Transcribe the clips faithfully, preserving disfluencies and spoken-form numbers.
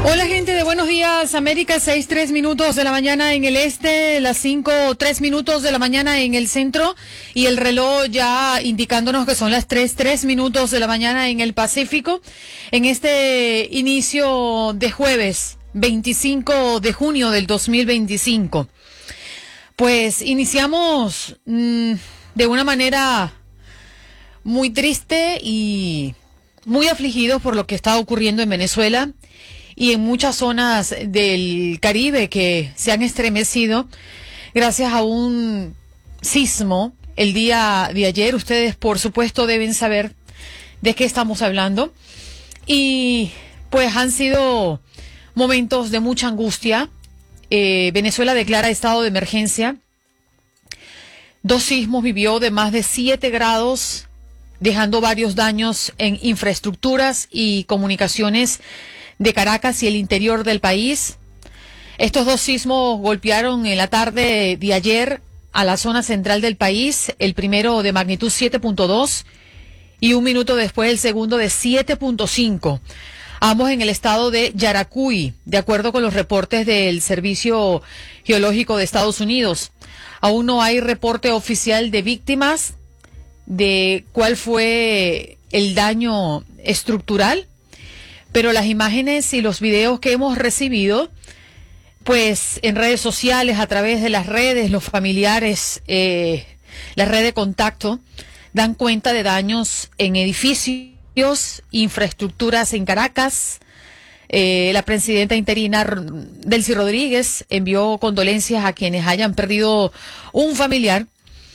Hola gente de Buenos Días América, seis tres minutos de la mañana en el este, las cinco tres minutos de la mañana en el centro y el reloj ya indicándonos que son las tres tres minutos de la mañana en el Pacífico en este inicio de jueves veinticinco de junio del dos mil veinticinco. Pues iniciamos mmm, de una manera muy triste y muy afligidos por lo que está ocurriendo en Venezuela y en muchas zonas del Caribe que se han estremecido gracias a un sismo el día de ayer. Ustedes, por supuesto, deben saber de qué estamos hablando. Y pues han sido momentos de mucha angustia. Eh, Venezuela declara estado de emergencia. Dos sismos vivió de más de siete grados, dejando varios daños en infraestructuras y comunicaciones de Caracas y el interior del país. Estos dos sismos golpearon en la tarde de ayer a la zona central del país, el primero de magnitud siete punto dos y un minuto después el segundo de siete punto cinco, ambos en el estado de Yaracuy, de acuerdo con los reportes del Servicio Geológico de Estados Unidos. Aún no hay reporte oficial de víctimas, de cuál fue el daño estructural, pero las imágenes y los videos que hemos recibido, pues en redes sociales, a través de las redes, los familiares, eh, la red de contacto, dan cuenta de daños en edificios, infraestructuras en Caracas. Eh, la presidenta interina Delcy Rodríguez envió condolencias a quienes hayan perdido un familiar.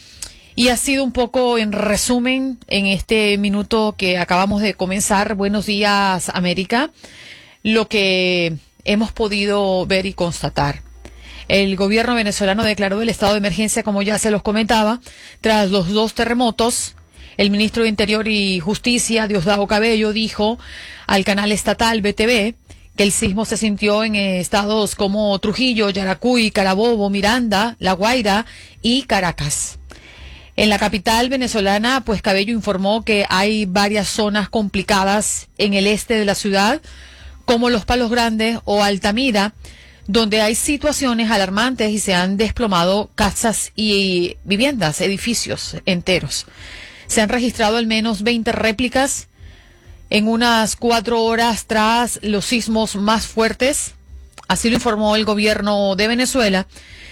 Y ha sido un poco en resumen en este minuto que acabamos de comenzar, Buenos Días América, lo que hemos podido ver y constatar. El gobierno venezolano declaró el estado de emergencia, como ya se los comentaba, tras los dos terremotos. El ministro de Interior y Justicia, Diosdado Cabello, dijo al canal estatal B T V que el sismo se sintió en estados como Trujillo, Yaracuy, Carabobo, Miranda, La Guaira y Caracas. En la capital venezolana, pues Cabello informó que hay varias zonas complicadas en el este de la ciudad, como Los Palos Grandes o Altamira, donde hay situaciones alarmantes y se han desplomado casas y viviendas, edificios enteros. Se han registrado al menos veinte réplicas en unas cuatro horas tras los sismos más fuertes, así lo informó el gobierno de Venezuela.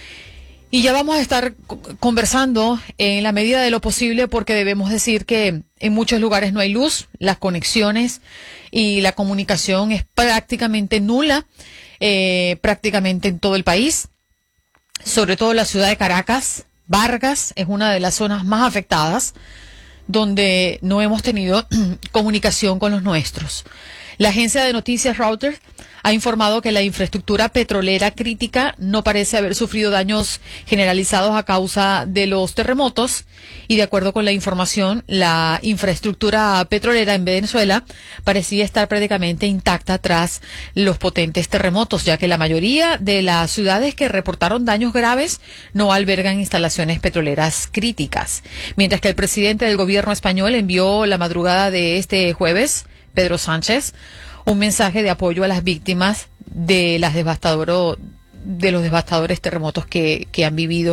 Y ya vamos a estar conversando en la medida de lo posible, porque debemos decir que en muchos lugares no hay luz, las conexiones y la comunicación es prácticamente nula, eh, prácticamente en todo el país, sobre todo en la ciudad de Caracas. Vargas es una de las zonas más afectadas, donde no hemos tenido comunicación con los nuestros. La agencia de noticias Reuters ha informado que la infraestructura petrolera crítica no parece haber sufrido daños generalizados a causa de los terremotos, y de acuerdo con la información, la infraestructura petrolera en Venezuela parecía estar prácticamente intacta tras los potentes terremotos, ya que la mayoría de las ciudades que reportaron daños graves no albergan instalaciones petroleras críticas. Mientras que el presidente del gobierno español envió la madrugada de este jueves, Pedro Sánchez, un mensaje de apoyo a las víctimas de las devastadoras de los devastadores terremotos que, que han vivido.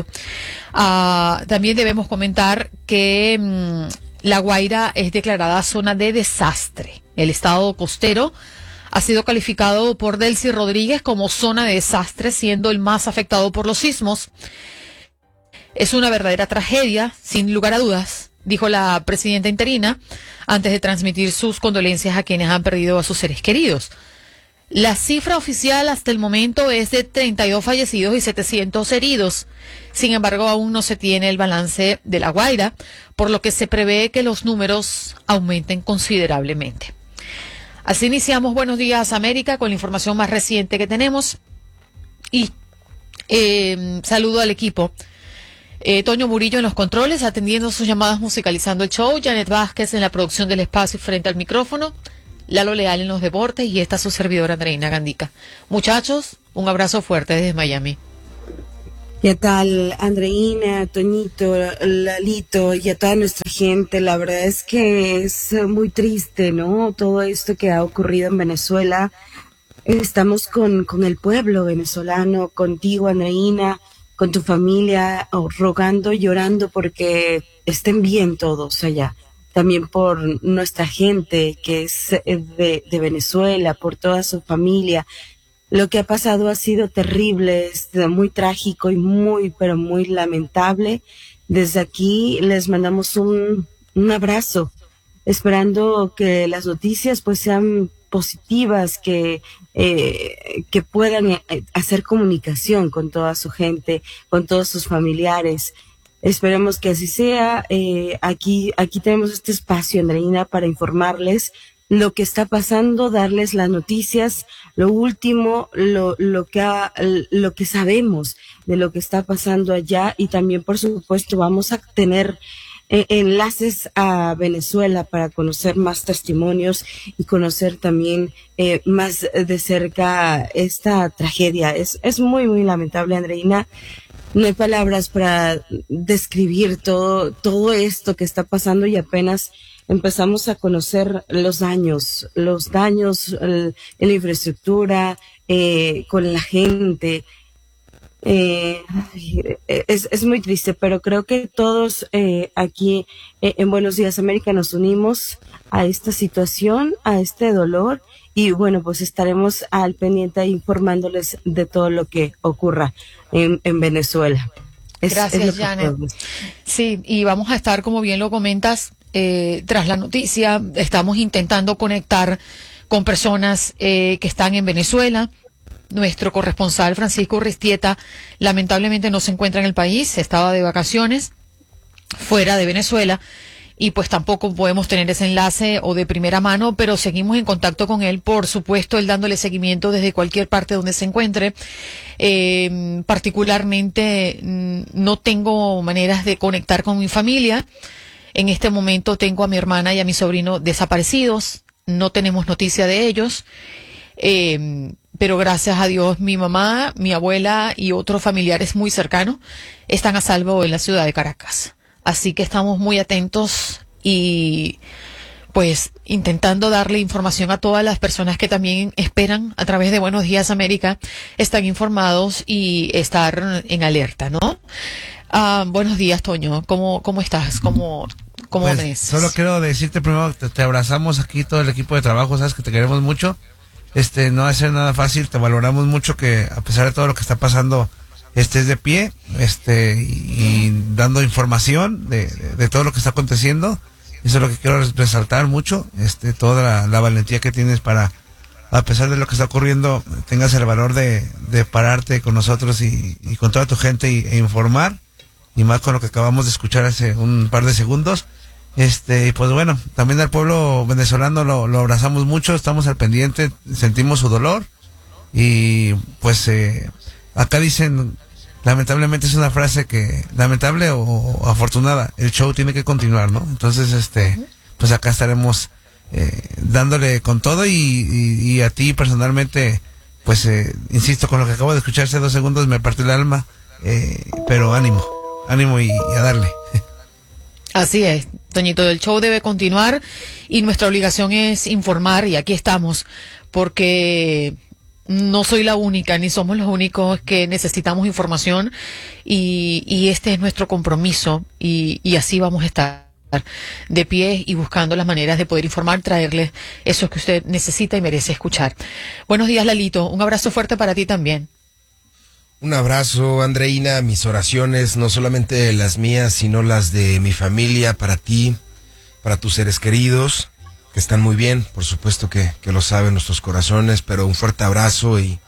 Uh, también debemos comentar que um, La Guaira es declarada zona de desastre. El estado costero ha sido calificado por Delcy Rodríguez como zona de desastre, siendo el más afectado por los sismos. Es una verdadera tragedia, sin lugar a dudas, dijo la presidenta interina, antes de transmitir sus condolencias a quienes han perdido a sus seres queridos. La cifra oficial hasta el momento es de treinta y dos fallecidos y setecientos heridos. Sin embargo, aún no se tiene el balance de La Guaira, por lo que se prevé que los números aumenten considerablemente. Así iniciamos Buenos Días América con la información más reciente que tenemos. Y eh, saludo al equipo. Eh, Toño Murillo en los controles, atendiendo sus llamadas, musicalizando el show. Janet Vázquez en la producción del espacio frente al micrófono. Lalo Leal en los deportes, y esta su servidora Andreina Gandica. Muchachos, un abrazo fuerte desde Miami. ¿Qué tal, Andreina, Toñito, Lalito y a toda nuestra gente? La verdad es que es muy triste, ¿no? Todo esto que ha ocurrido en Venezuela. estamos con, con el pueblo venezolano, contigo, Andreina, con tu familia, oh, rogando, llorando porque estén bien todos allá. También por nuestra gente que es de, de Venezuela, por toda su familia. Lo que ha pasado ha sido terrible, es muy trágico y muy, pero muy lamentable. Desde aquí les mandamos un, un abrazo, esperando que las noticias pues sean positivas, que, eh, que puedan hacer comunicación con toda su gente, con todos sus familiares. Esperemos que así sea. Eh, aquí, aquí tenemos este espacio, Andreina, para informarles lo que está pasando, darles las noticias, lo último, lo, lo que ha, lo que sabemos de lo que está pasando allá, y también, por supuesto, vamos a tener eh, enlaces a Venezuela para conocer más testimonios y conocer también eh, más de cerca esta tragedia. Es, es muy, muy lamentable, Andreina. No hay palabras para describir todo, todo esto que está pasando, y apenas empezamos a conocer los daños, los daños el, en la infraestructura, eh, con la gente. Eh, es, es muy triste, pero creo que todos eh, aquí eh, en Buenos Días América nos unimos a esta situación, a este dolor, y bueno, pues estaremos al pendiente informándoles de todo lo que ocurra en, en Venezuela. Es, Gracias, es Janet. Sí, y vamos a estar, como bien lo comentas, eh, tras la noticia, estamos intentando conectar con personas eh, que están en Venezuela. Nuestro corresponsal Francisco Ristieta lamentablemente no se encuentra en el país, estaba de vacaciones fuera de Venezuela, y pues tampoco podemos tener ese enlace o de primera mano, pero seguimos en contacto con él, por supuesto, él dándole seguimiento desde cualquier parte donde se encuentre. Eh, particularmente no tengo maneras de conectar con mi familia. En este momento tengo a mi hermana y a mi sobrino desaparecidos, no tenemos noticia de ellos. Eh, pero gracias a Dios mi mamá, mi abuela y otros familiares muy cercanos están a salvo en la ciudad de Caracas. Así que estamos muy atentos y pues intentando darle información a todas las personas que también esperan a través de Buenos Días América, están informados y estar en alerta, ¿no? Ah, buenos días, Toño. ¿Cómo, cómo estás? ¿Cómo, cómo pues, ves? Solo quiero decirte primero, te, te abrazamos aquí todo el equipo de trabajo, sabes que te queremos mucho. Este, no va a ser nada fácil, te valoramos mucho que a pesar de todo lo que está pasando, estés de pie, este, y, y dando información de, de, de todo lo que está aconteciendo. Eso es lo que quiero resaltar mucho, este, toda la, la valentía que tienes para, a pesar de lo que está ocurriendo, tengas el valor de, de pararte con nosotros y, y con toda tu gente y, e informar, y más con lo que acabamos de escuchar hace un par de segundos. Este, y pues bueno, también al pueblo venezolano lo, lo abrazamos mucho, estamos al pendiente, sentimos su dolor, y pues eh, acá dicen, lamentablemente es una frase que, lamentable o, o afortunada, el show tiene que continuar, ¿no? Entonces, este, pues acá estaremos eh, dándole con todo, y, y, y a ti personalmente, pues eh, insisto, con lo que acabo de escuchar hace dos segundos me partió el alma, eh, pero ánimo, ánimo y, y a darle. Así es, Toñito, el show debe continuar y nuestra obligación es informar, y aquí estamos, porque no soy la única, ni somos los únicos que necesitamos información, y, y este es nuestro compromiso, y, y así vamos a estar de pie y buscando las maneras de poder informar, traerle eso que usted necesita y merece escuchar. Buenos días, Lalito, un abrazo fuerte para ti también. Un abrazo, Andreina, mis oraciones, no solamente las mías, sino las de mi familia, para ti, para tus seres queridos, que están muy bien, por supuesto que, que lo saben nuestros corazones, pero un fuerte abrazo, y,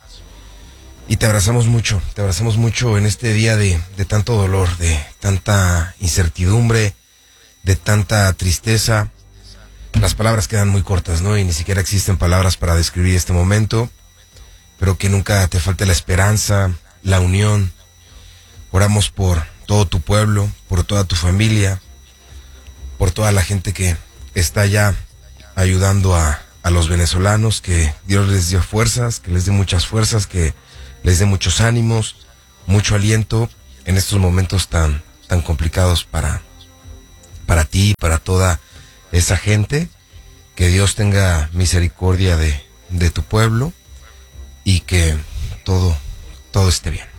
y te abrazamos mucho, te abrazamos mucho en este día de, de tanto dolor, de tanta incertidumbre, de tanta tristeza. Las palabras quedan muy cortas, ¿no? Y ni siquiera existen palabras para describir este momento, pero que nunca te falte la esperanza, la unión. Oramos por todo tu pueblo, por toda tu familia, por toda la gente que está ya ayudando a, a los venezolanos, que Dios les dio fuerzas, que les dé muchas fuerzas, que les dé muchos ánimos, mucho aliento en estos momentos tan, tan complicados para, para ti, para toda esa gente. Que Dios tenga misericordia de, de tu pueblo, y que todo, todo esté bien.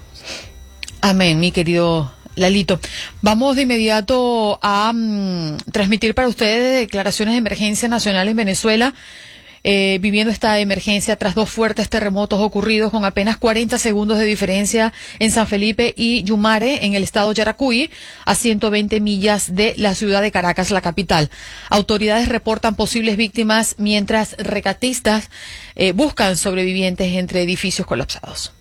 Amén, mi querido Lalito. Vamos de inmediato a um, transmitir para ustedes declaraciones de emergencia nacional en Venezuela, eh, viviendo esta emergencia tras dos fuertes terremotos ocurridos con apenas cuarenta segundos de diferencia en San Felipe y Yumare, en el estado Yaracuy, a ciento veinte millas de la ciudad de Caracas, la capital. Autoridades reportan posibles víctimas mientras rescatistas eh, buscan sobrevivientes entre edificios colapsados.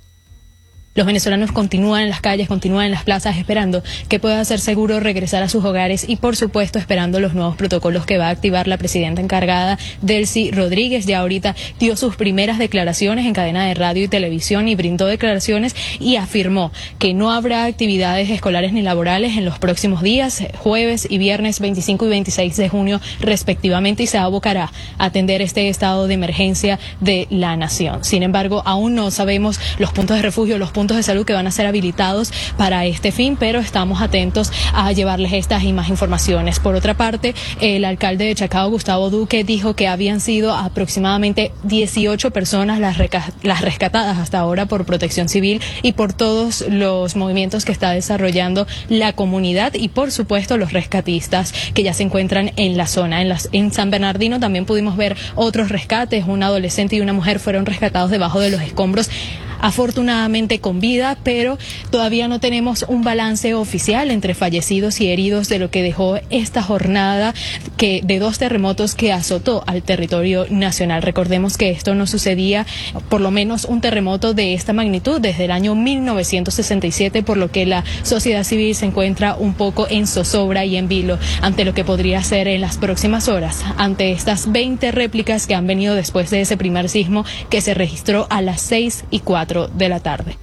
Los venezolanos continúan en las calles, continúan en las plazas esperando que pueda ser seguro regresar a sus hogares y, por supuesto, esperando los nuevos protocolos que va a activar la presidenta encargada, Delcy Rodríguez. Ya ahorita dio sus primeras declaraciones en cadena de radio y televisión y brindó declaraciones y afirmó que no habrá actividades escolares ni laborales en los próximos días, jueves y viernes veinticinco y veintiséis de junio respectivamente, y se abocará a atender este estado de emergencia de la nación. Sin embargo, aún no sabemos los puntos de refugio, los puntos de salud que van a ser habilitados para este fin, pero estamos atentos a llevarles estas y más informaciones. Por otra parte, el alcalde de Chacao, Gustavo Duque, dijo que habían sido aproximadamente dieciocho personas las, reca- las rescatadas hasta ahora por Protección Civil y por todos los movimientos que está desarrollando la comunidad y, por supuesto, los rescatistas que ya se encuentran en la zona. En, las, en San Bernardino también pudimos ver otros rescates. Un adolescente y una mujer fueron rescatados debajo de los escombros, afortunadamente con vida, pero todavía no tenemos un balance oficial entre fallecidos y heridos de lo que dejó esta jornada que de dos terremotos que azotó al territorio nacional. Recordemos que esto no sucedía, por lo menos un terremoto de esta magnitud, desde el año mil novecientos sesenta y siete, por lo que la sociedad civil se encuentra un poco en zozobra y en vilo ante lo que podría ser en las próximas horas, ante estas veinte réplicas que han venido después de ese primer sismo que se registró a las seis y cuatro de la tarde.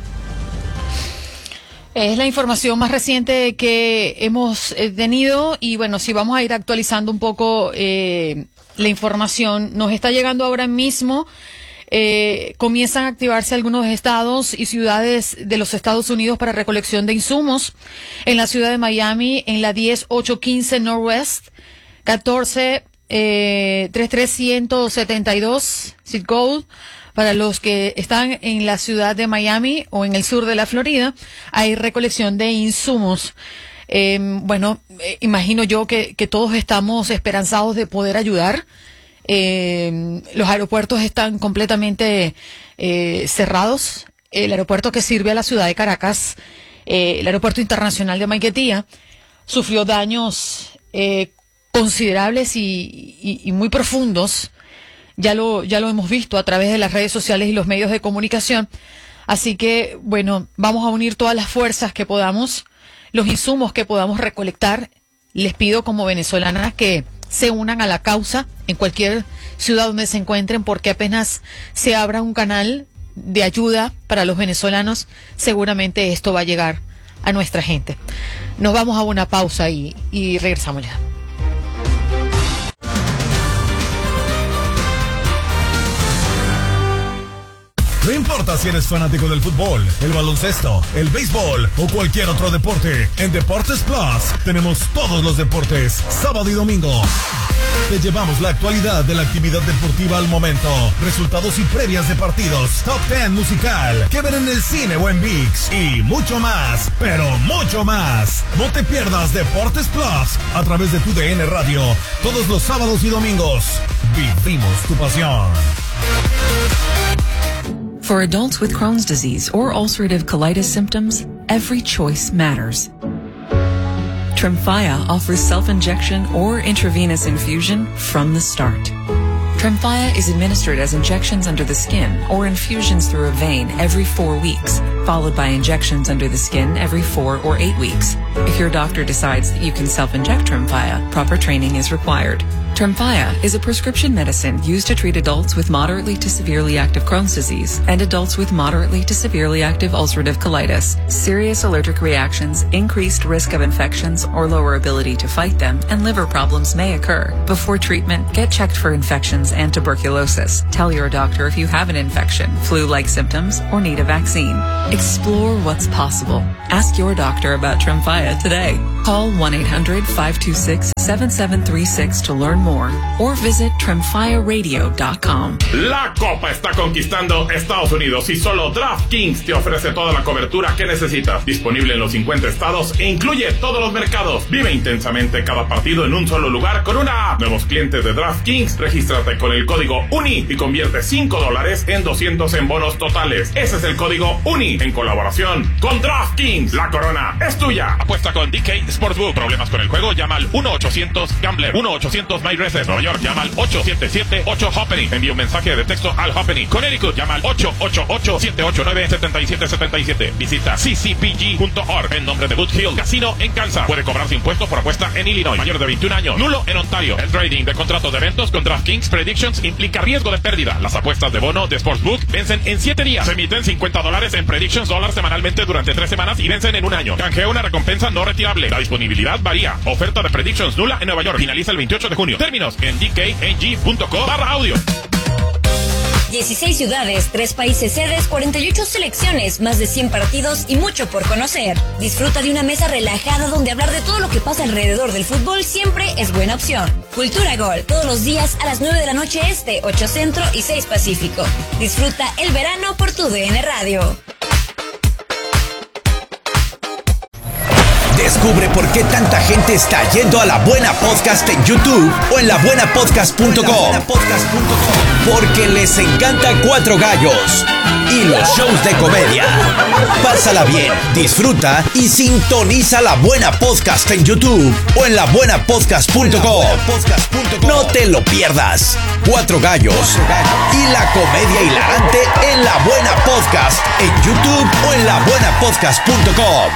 Es la información más reciente que hemos eh, tenido y bueno, si vamos a ir actualizando un poco eh, la información, nos está llegando ahora mismo. Eh, comienzan a activarse algunos estados y ciudades de los Estados Unidos para recolección de insumos. En la ciudad de Miami, en la diez ocho quince Northwest, catorce eh, treinta y tres ciento setenta y dos zip code. Para los que están en la ciudad de Miami o en el sur de la Florida, hay recolección de insumos. Eh, bueno, eh, imagino yo que, que todos estamos esperanzados de poder ayudar. Eh, los aeropuertos están completamente eh, cerrados. El aeropuerto que sirve a la ciudad de Caracas, eh, el aeropuerto internacional de Maiquetía, sufrió daños eh, considerables y, y, y muy profundos. Ya lo, ya lo hemos visto a través de las redes sociales y los medios de comunicación. Así que, bueno, vamos a unir todas las fuerzas que podamos, los insumos que podamos recolectar. Les pido como venezolanas que se unan a la causa en cualquier ciudad donde se encuentren, porque apenas se abra un canal de ayuda para los venezolanos, seguramente esto va a llegar a nuestra gente. Nos vamos a una pausa y, y regresamos ya. No importa si eres fanático del fútbol, el baloncesto, el béisbol o cualquier otro deporte, en Deportes Plus tenemos todos los deportes, sábado y domingo. Te llevamos la actualidad de la actividad deportiva al momento, resultados y previas de partidos, top diez musical, que ver en el cine o en ViX y mucho más, pero mucho más. No te pierdas Deportes Plus a través de tu D N Radio, todos los sábados y domingos. Vivimos tu pasión. For adults with Crohn's disease or ulcerative colitis symptoms, every choice matters. Tremfya offers self-injection or intravenous infusion from the start. Tremfya is administered as injections under the skin or infusions through a vein every four weeks, followed by injections under the skin every four or eight weeks. If your doctor decides that you can self-inject Tremfya, proper training is required. Tremfya is a prescription medicine used to treat adults with moderately to severely active Crohn's disease and adults with moderately to severely active ulcerative colitis. Serious allergic reactions, increased risk of infections or lower ability to fight them, and liver problems may occur. Before treatment, get checked for infections and tuberculosis. Tell your doctor if you have an infection, flu-like symptoms, or need a vaccine. Explore what's possible. Ask your doctor about Tremfya today. Call one eight hundred five two six seven seven three six to learn more or visit tremfaya radio dot com. La Copa está conquistando Estados Unidos y solo DraftKings te ofrece toda la cobertura que necesitas. Disponible en los cincuenta estados e incluye todos los mercados. Vive intensamente cada partido en un solo lugar con una app. Nuevos clientes de DraftKings, regístrate con el código UNI y convierte cinco dólares en doscientos en bonos totales. Ese es el código UNI en colaboración con DraftKings. La corona es tuya. Apuesta con D K Sportsbook. Problemas con el juego, llama al uno ochocientos gambler. uno ochocientos my racer. Nueva York, llama al ocho siete siete ocho Hoppening. Envía un mensaje de texto al Hoppening. Connecticut, llama al ocho ocho ocho siete ocho nueve siete siete siete siete. Visita c c p g punto org en nombre de Good Hill Casino en Kansas. Puede cobrarse impuestos por apuesta en Illinois. Mayor de veintiún años. Nulo en Ontario. El trading de contratos de eventos con DraftKings Predictions implica riesgo de pérdida. Las apuestas de bono de Sportsbook vencen en siete días. Se emiten cincuenta dólares en Predictions dólares semanalmente durante tres semanas y vencen en un año. Canjea una recompensa no retirable. La disponibilidad varía. Oferta de Predictions nula en Nueva York. Finaliza el veintiocho de junio. Términos en d k a g punto co barra audio. dieciséis ciudades, tres países sedes, cuarenta y ocho selecciones, más de cien partidos y mucho por conocer. Disfruta de una mesa relajada donde hablar de todo lo que pasa alrededor del fútbol siempre es buena opción. Cultura Gol, todos los días a las nueve de la noche este, ocho centro y seis pacífico. Disfruta el verano por tu D N Radio. Descubre por qué tanta gente está yendo a La Buena Podcast en YouTube o en la buena podcast punto com. Porque les encanta Cuatro Gallos y los shows de comedia. Pásala bien, disfruta y sintoniza La Buena Podcast en YouTube o en la buena podcast punto com. No te lo pierdas. Cuatro Gallos y la comedia hilarante en La Buena Podcast en YouTube o en la buena podcast punto com.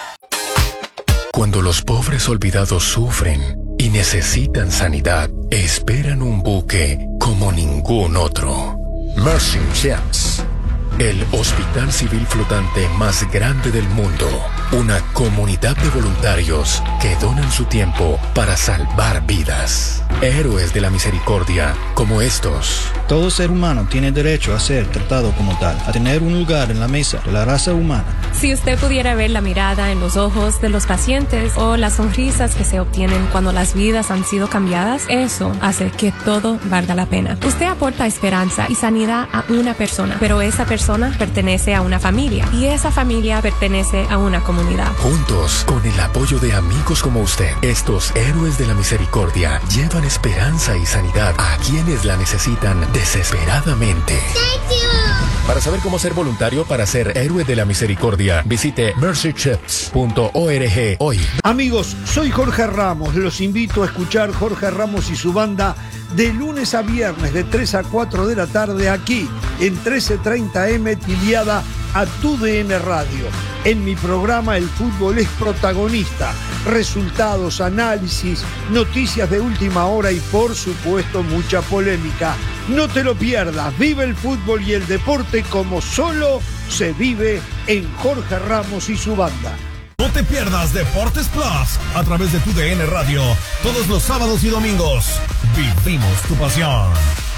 Cuando los pobres olvidados sufren y necesitan sanidad, esperan un buque como ningún otro. Mercy Ships, el hospital civil flotante más grande del mundo. Una comunidad de voluntarios que donan su tiempo para salvar vidas. Héroes de la misericordia como estos. Todo ser humano tiene derecho a ser tratado como tal, a tener un lugar en la mesa de la raza humana. Si usted pudiera ver la mirada en los ojos de los pacientes o las sonrisas que se obtienen cuando las vidas han sido cambiadas, eso hace que todo valga la pena. Usted aporta esperanza y sanidad a una persona, pero esa persona pertenece a una familia y esa familia pertenece a una comunidad. Juntos, con el apoyo de amigos como usted, estos héroes de la misericordia llevan esperanza y sanidad a quienes la necesitan desesperadamente. Para saber cómo ser voluntario para ser héroe de la misericordia, visite mercy chips punto org hoy. Amigos, soy Jorge Ramos. Los invito a escuchar Jorge Ramos y su banda de lunes a viernes de tres a cuatro de la tarde aquí en trece treinta eme Tiliada a tu D N Radio. En mi programa el fútbol es protagonista. Resultados, análisis, noticias de última hora y por supuesto mucha polémica. No te lo pierdas. Vive el fútbol y el deporte como solo se vive en Jorge Ramos y su banda. No te pierdas Deportes Plus a través de tu D N Radio todos los sábados y domingos. Vivimos tu pasión.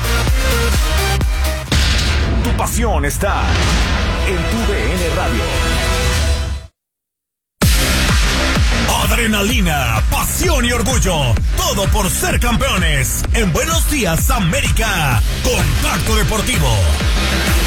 Tu pasión está en tu D N Radio. Adrenalina, pasión y orgullo. Todo por ser campeones. En Buenos Días, América. Contacto Deportivo.